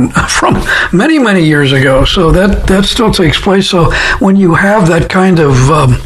known from many, many years ago. So that still takes place. So when you have that kind of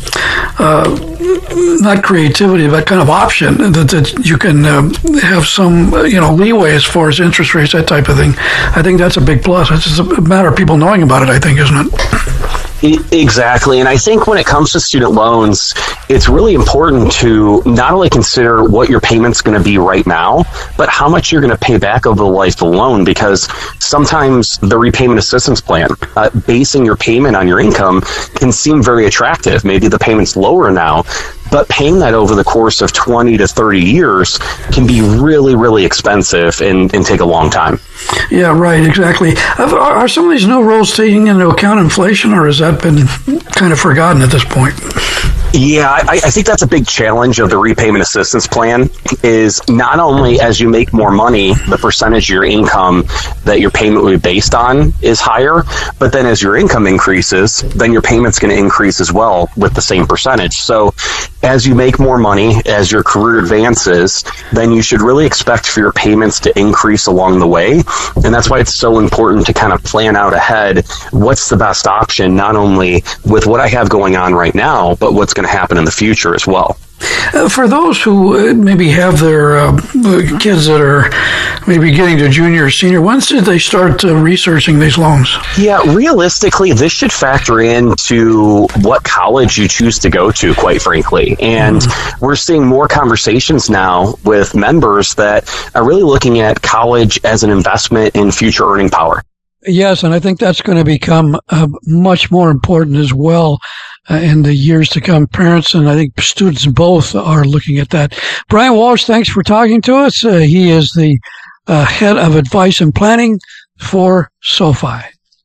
not creativity, but kind of option that you can have some leeway as far as interest rates, that type of thing, I think that's a big plus. It's just a matter of people knowing about it, I think, isn't it? Exactly. And I think when it comes to student loans, it's really important to not only consider what your payment's going to be right now, but how much you're going to pay back over the life of the loan, because sometimes the repayment assistance plan, basing your payment on your income, can seem very attractive. Maybe the payment's lower now, but paying that over the course of 20 to 30 years can be really, really expensive and take a long time. Yeah, right, exactly. Are some of these new rules taking into account inflation, or has that been kind of forgotten at this point? Yeah, I think that's a big challenge of the repayment assistance plan, is not only as you make more money, the percentage of your income that your payment will be based on is higher, but then as your income increases, then your payment's going to increase as well with the same percentage. So as you make more money, as your career advances, then you should really expect for your payments to increase along the way. And that's why it's so important to kind of plan out ahead what's the best option, not only with what I have going on right now, but what's going to happen in the future as well. For those who maybe have their kids that are maybe getting to junior or senior, when should they start researching these loans? Yeah, realistically, this should factor into what college you choose to go to, quite frankly. And we're seeing more conversations now with members that are really looking at college as an investment in future earning power. Yes, and I think that's going to become much more important as well in the years to come. Parents and I think students both are looking at that. Brian Walsh, thanks for talking to us. He is the head of advice and planning for SoFi.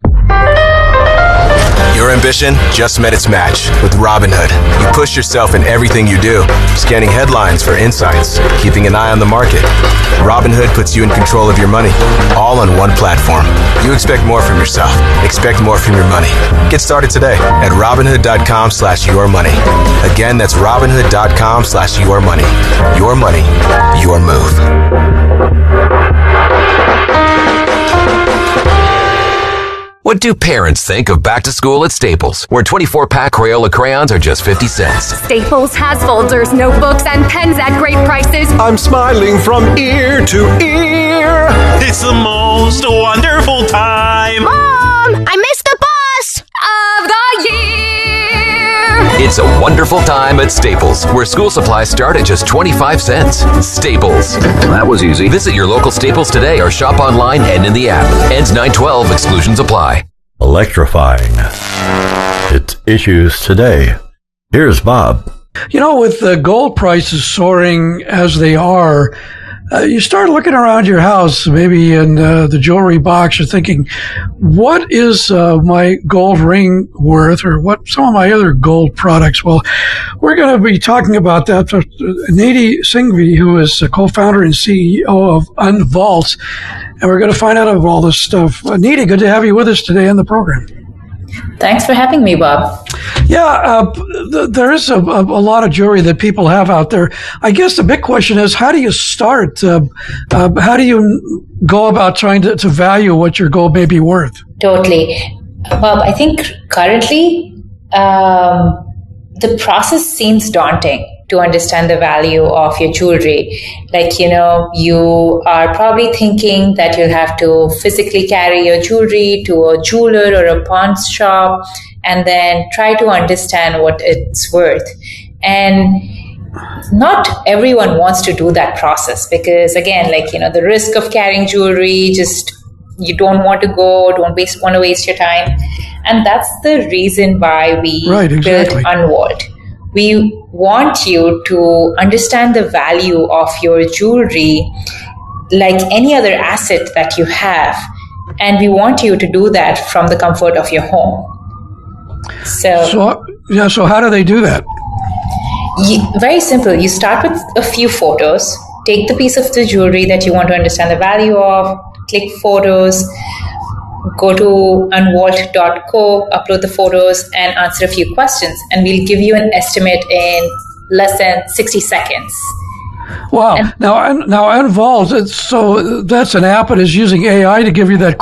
Your ambition just met its match with Robinhood. You push yourself in everything you do, scanning headlines for insights, keeping an eye on the market. Robinhood puts you in control of your money, all on one platform. You expect more from yourself. Expect more from your money. Get started today at Robinhood.com/yourmoney. Again, that's Robinhood.com/yourmoney. Your money, your move. What do parents think of back to school at Staples, where 24-pack Crayola crayons are just 50 cents? Staples has folders, notebooks, and pens at great prices. I'm smiling from ear to ear. It's the most wonderful time. Mom, I missed the bus of the year. It's a wonderful time at Staples, where school supplies start at just 25 cents. Staples. That was easy. Visit your local Staples today or shop online and in the app. Ends 9/12. Exclusions apply. Electrifying. It's Issues Today. Here's Bob. With the gold prices soaring as they are, you start looking around your house, maybe in the jewelry box, you're thinking, what is my gold ring worth, or what some of my other gold products? Well, we're going to be talking about that. Nidhi Singhvi, who is the co-founder and CEO of Unvault, and we're going to find out about all this stuff. Nidhi, good to have you with us today on the program. Thanks for having me, Bob. Yeah, there is a lot of jewelry that people have out there. I guess the big question is, how do you start? How do you go about trying to value what your gold may be worth? Totally. Bob, I think currently the process seems daunting to understand the value of your jewelry. You are probably thinking that you'll have to physically carry your jewelry to a jeweler or a pawn shop and then try to understand what it's worth. And not everyone wants to do that process because, again, the risk of carrying jewelry, you don't want to go, want to waste your time. And that's the reason why we built Unvault. We want you to understand the value of your jewelry like any other asset that you have. And we want you to do that from the comfort of your home. So how do they do that? Very simple. You start with a few photos. Take the piece of the jewelry that you want to understand the value of, click photos, go to unvault.co, upload the photos, and answer a few questions. And we'll give you an estimate in less than 60 seconds. Wow. Now Unvault, so that's an app that is using AI to give you that